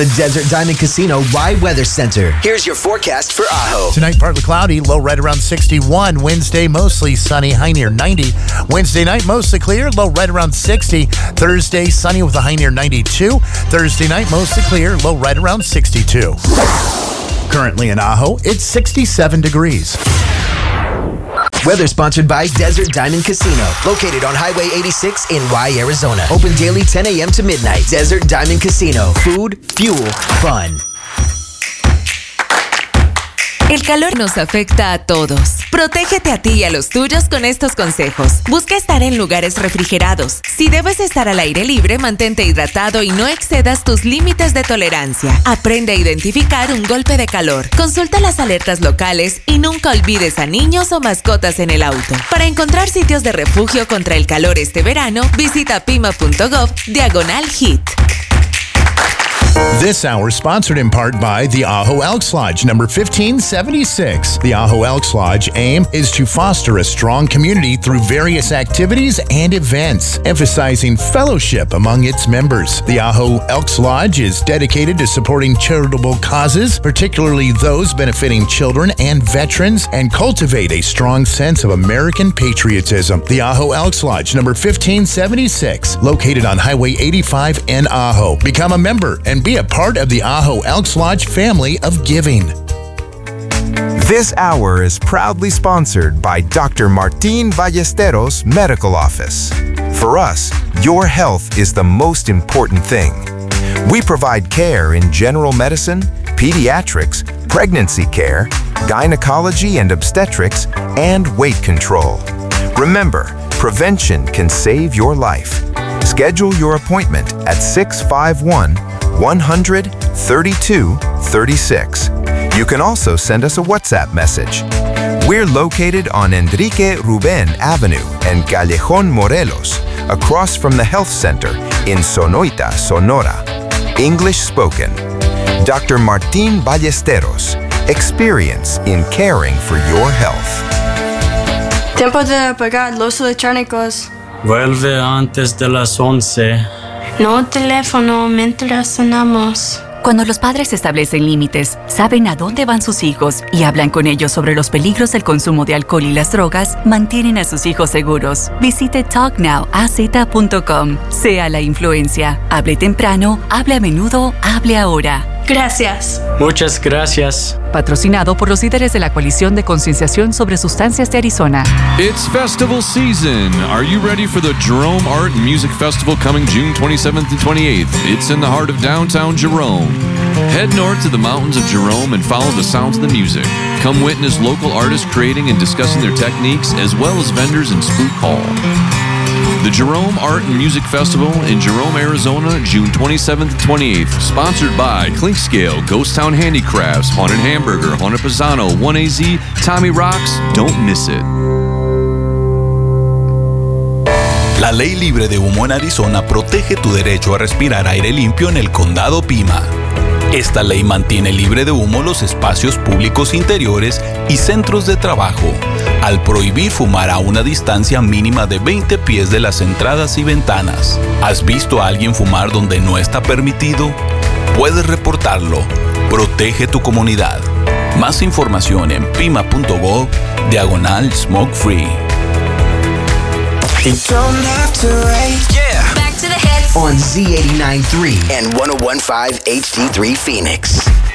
The Desert Diamond Casino Rye Weather Center. Here's your forecast for Ajo. Tonight, partly cloudy, low right around 61. Wednesday, mostly sunny, high near 90. Wednesday night, mostly clear, low right around 60. Thursday, sunny with a high near 92. Thursday night, mostly clear, low right around 62. Currently in Ajo, it's 67 degrees. Weather sponsored by Desert Diamond Casino, located on Highway 86 in Rye, Arizona. Open daily 10 a.m. to midnight. Desert Diamond Casino. Food, fuel, fun. El calor nos afecta a todos. Protégete a ti y a los tuyos con estos consejos. Busca estar en lugares refrigerados. Si debes estar al aire libre, mantente hidratado y no excedas tus límites de tolerancia. Aprende a identificar un golpe de calor. Consulta las alertas locales y nunca olvides a niños o mascotas en el auto. Para encontrar sitios de refugio contra el calor este verano, visita pima.gov/HEAT. This hour is sponsored in part by the Ajo Elks Lodge, number 1576. The Ajo Elks Lodge aim is to foster a strong community through various activities and events, emphasizing fellowship among its members. The Ajo Elks Lodge is dedicated to supporting charitable causes, particularly those benefiting children and veterans, and cultivate a strong sense of American patriotism. The Ajo Elks Lodge, number 1576, located on Highway 85 in Ajo. Become a member and be a part of the Ajo Elks Lodge family of giving. This hour is proudly sponsored by Dr. Martin Ballesteros Medical Office. For us, your health is the most important thing. We provide care in general medicine, pediatrics, pregnancy care, gynecology and obstetrics, and weight control. Remember, prevention can save your life. Schedule your appointment at 651-100-3236. You can also send us a WhatsApp message. We're located on Enrique Rubén Avenue and Callejón Morelos, across from the Health Center in Sonoita, Sonora. English spoken. Dr. Martin Ballesteros. Experience in caring for your health. Tiempo de apagar los electrónicos. Vuelve antes de las 11. No teléfono mientras cenamos. Cuando los padres establecen límites, saben a dónde van sus hijos y hablan con ellos sobre los peligros del consumo de alcohol y las drogas, mantienen a sus hijos seguros. Visite talknowaz.com. Sea la influencia. Hable temprano, hable a menudo, hable ahora. Gracias. Muchas gracias. Patrocinado por los líderes de la Coalición de Concienciación sobre Sustancias de Arizona. It's festival season. Are you ready for the Jerome Art and Music Festival coming June 27th and 28th? It's in the heart of downtown Jerome. Head north to the mountains of Jerome and follow the sounds of the music. Come witness local artists creating and discussing their techniques, as well as vendors in Spook Hall. The Jerome Art and Music Festival in Jerome, Arizona, June 27th and 28th. Sponsored by Clinkscale, Ghost Town Handicrafts, Haunted Hamburger, Haunted Pisano, 1AZ, Tommy Rocks. Don't miss it. La ley libre de humo en Arizona protege tu derecho a respirar aire limpio en el condado Pima. Esta ley mantiene libre de humo los espacios públicos interiores y centros de trabajo, al prohibir fumar a una distancia mínima de 20 pies de las entradas y ventanas. ¿Has visto a alguien fumar donde no está permitido? Puedes reportarlo. Protege tu comunidad. Más información en pima.gov/smoke free. You don't have to wait. Yeah. Back to the hits. On Z89.3 and 101.5 HD3 Phoenix.